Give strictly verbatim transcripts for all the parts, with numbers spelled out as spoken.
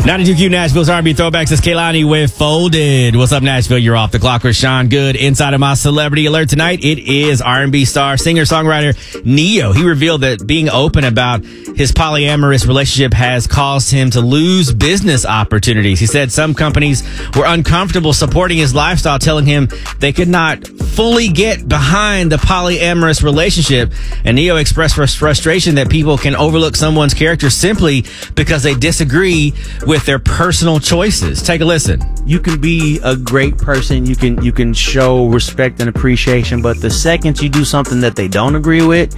ninety-two Q Nashville's R and B Throwbacks is Kehlani with Folded. What's up, Nashville? You're off the clock with Sean Good. Inside of my celebrity alert tonight, it is R and B star, singer-songwriter Ne-Yo. He revealed that being open about his polyamorous relationship has caused him to lose business opportunities. He said some companies were uncomfortable supporting his lifestyle, telling him they could not fully get behind the polyamorous relationship. And Ne-Yo expressed frustration that people can overlook someone's character simply because they disagree with their personal choices. Take a listen. You can be a great person. You can you can show respect and appreciation, but the second you do something that they don't agree with,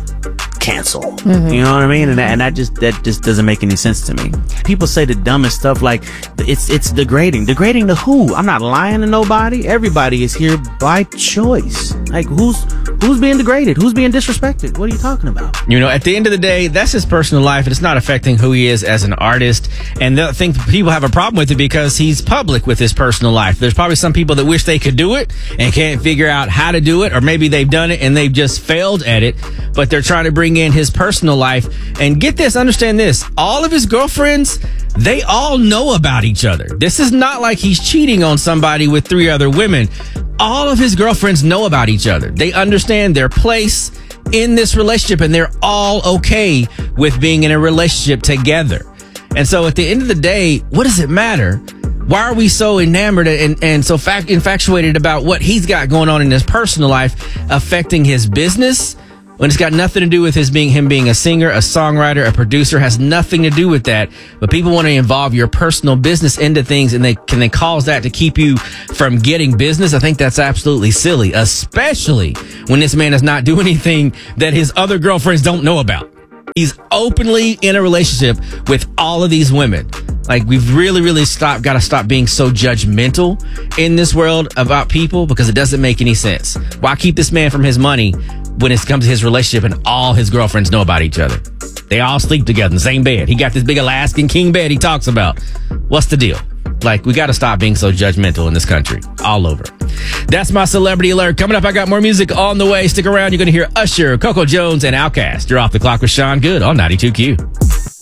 cancel. Mm-hmm. You know what I mean? And that, and that just that just doesn't make any sense to me. People say the dumbest stuff like it's it's degrading. Degrading to who? I'm not lying to nobody. Everybody is here by choice. Like who's who's being degraded? Who's being disrespected? What are you talking about? You know, at the end of the day, that's his personal life, and it's not affecting who he is as an artist. And I think people have a problem with it because he's public with his personal life. There's probably some people that wish they could do it and can't figure out how to do it, or maybe they've done it and they've just failed at it, but they're trying to bring in his personal life. And get this, understand this, all of his girlfriends, they all know about each other. This is not like he's cheating on somebody with three other women. All of his girlfriends know about each other. They understand their place in this relationship, and they're all okay with being in a relationship together. And so at the end of the day, what does it matter? Why are we so enamored and, and so fact, infatuated about what he's got going on in his personal life affecting his business, when it's got nothing to do with his being him being a singer, a songwriter, a producer? Has nothing to do with that. But people want to involve your personal business into things, and they can they cause that to keep you from getting business? I think that's absolutely silly, especially when this man is not doing anything that his other girlfriends don't know about. He's openly in a relationship with all of these women. Like, we've really, really stopped, got to stop being so judgmental in this world about people, because it doesn't make any sense. Why keep this man from his money when it comes to his relationship and all his girlfriends know about each other? They all sleep together in the same bed. He got this big Alaskan king bed he talks about. What's the deal? Like, we got to stop being so judgmental in this country. All over. That's my celebrity alert. Coming up, I got more music on the way. Stick around. You're going to hear Usher, Coco Jones, and Outkast. You're off the clock with Sean Good on ninety-two Q.